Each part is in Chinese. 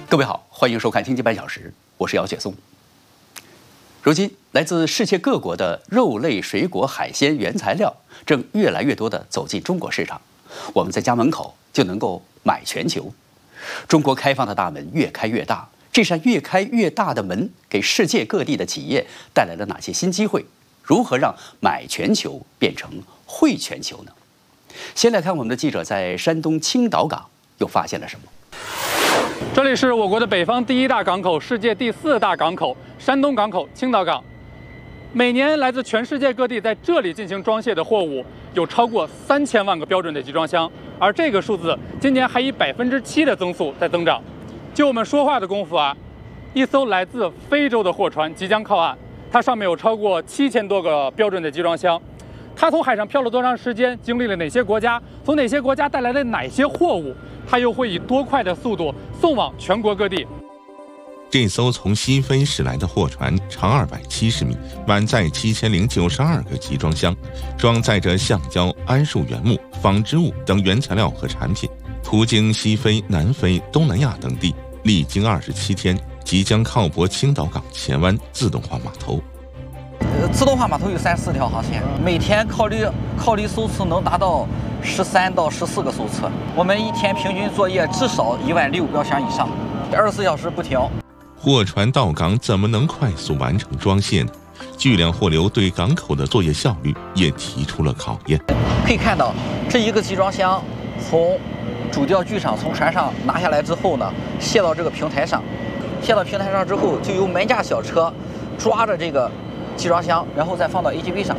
各位好，欢迎收看《经济半小时》，我是姚雪松。如今，来自世界各国的肉类、水果、海鲜原材料正越来越多地走进中国市场，我们在家门口就能够买全球。中国开放的大门越开越大，这扇越开越大的门给世界各地的企业带来了哪些新机会？如何让买全球变成会全球呢？先来看我们的记者在山东青岛港又发现了什么。 这里是我国的北方第一大港口，世界第4大港口——山东港口青岛港。每年来自全世界各地在这里进行装卸的货物有超过3000万个标准的集装箱，而这个数字今年还以7%的增速在增长。就我们说话的功夫啊，一艘来自非洲的货船即将靠岸，它上面有超过7000多个标准的集装箱。它从海上漂了多长时间？经历了哪些国家？从哪些国家带来了哪些货物？它又会以多快的速度送往全国各地？ 这艘从西非驶来的货船长270米，满载7092个集装箱，装载着橡胶、桉树原木、纺织物等原材料和产品，途经西非、南非、东南亚等地，历经27天，即将靠泊青岛港前湾自动化码头。 自动化码头有34条航线，每天靠离艘次能达到13到14个艘次。我们一天平均作业至少16000标箱以上，24小时不停。 货船到港怎么能快速完成装卸呢？巨量货流对港口的作业效率也提出了考验。 可以看到，这一个集装箱从主吊具上从船上拿下来之后呢，卸到这个平台上，卸到平台上之后，就由门架小车抓着这个集装箱，然后再放到 AGV 上，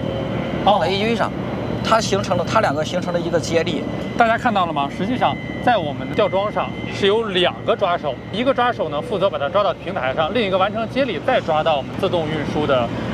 它两个形成了一个接力。 大家看到了吗？实际上，在我们的吊装上是有2个抓手，一个抓手呢负责把它抓到平台上，另一个完成接力再抓到我们自动运输的